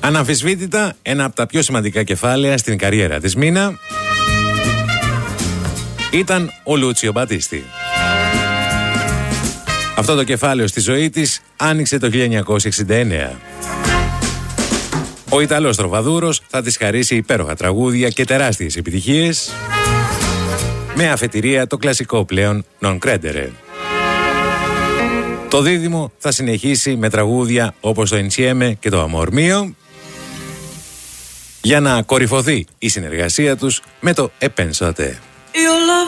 Αναμφισβήτητα, ένα από τα πιο σημαντικά κεφάλαια στην καριέρα της Μίνα ήταν ο Λούτσιο Μπατίστη. Αυτό το κεφάλαιο στη ζωή της άνοιξε το 1969. Ο Ιταλός τροβαδούρος θα της χαρίσει υπέροχα τραγούδια και τεράστιες επιτυχίες, με αφετηρία το κλασικό πλέον Non Credere. Το δίδυμο θα συνεχίσει με τραγούδια όπως το Insieme και το Amor Mio, για να κορυφωθεί η συνεργασία τους με το E Penso a Te.